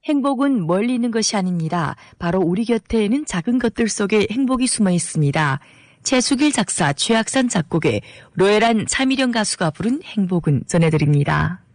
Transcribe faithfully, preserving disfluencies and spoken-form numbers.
행복은 멀리 있는 것이 아닙니다. 바로 우리 곁에는 작은 것들 속에 행복이 숨어 있습니다. 최수길 작사, 최학산 작곡의 로엘한 차미령 가수가 부른 행복은 전해드립니다.